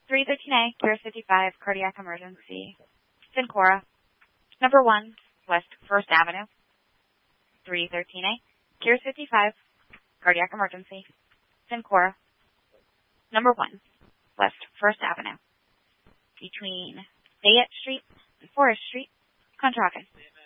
313A, Cures 55, cardiac emergency. Syncora. Number 1, West 1st Avenue. 313A, Cures 55, cardiac emergency. Syncora. Number 1, West 1st Avenue. Between Fayette Street and Forest Street, Conshohocken.